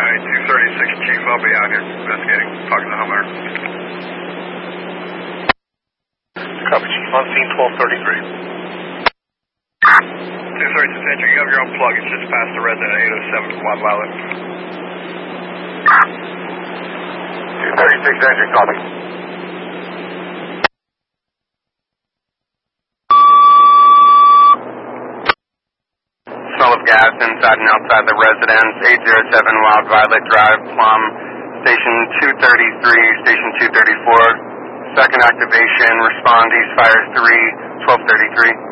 Alright, 236 Chief, I'll be out here investigating, talking to the homeowner. Copy, Chief, on scene 1233. 236 Entry, you have your own plug, it's just past the resident at 807 Wild Violet. 236 Entry, copy. Smell of gas inside and outside the residence, 807 Wild Violet Drive, Plum, Station 233, Station 234. Second activation, respond, East Fires 3, 1233.